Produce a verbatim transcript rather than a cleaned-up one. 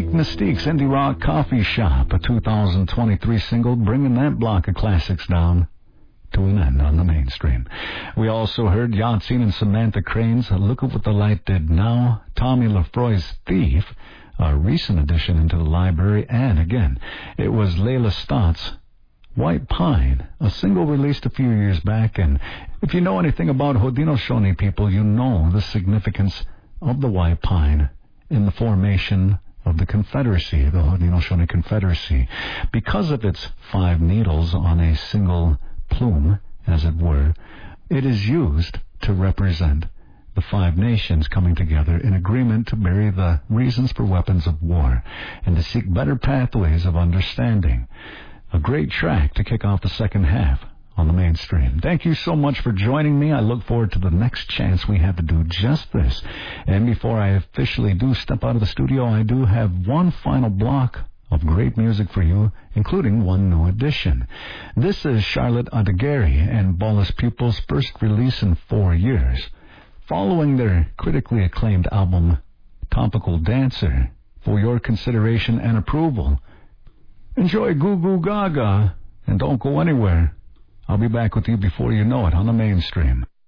Mystique's Indie Rock Coffee Shop, a two thousand twenty-three single, bringing that block of classics down to an end on the mainstream. We also heard Yahtzee and Samantha Crane's Look at What the Light Did Now, Tommy Lefroy's Thief, a recent addition into the library, and again, it was Layla Stott's White Pine, a single released a few years back. And if you know anything about Haudenosaunee people, you know the significance of the white pine in the formation of the Confederacy, the Haudenosaunee Confederacy. Because of its five needles on a single plume, as it were, it is used to represent the five nations coming together in agreement to bury the reasons for weapons of war and to seek better pathways of understanding. A great track to kick off the second half on the mainstream. Thank you so much for joining me. I look forward to the next chance we have to do just this. And before I officially do step out of the studio, I do have one final block of great music for you, including one new addition. This is Charlotte Adigeri and Bolus Pupil's first release in four years. Following their critically acclaimed album, Topical Dancer, for your consideration and approval, enjoy Goo Goo Gaga and don't go anywhere. I'll be back with you before you know it on the mainstream.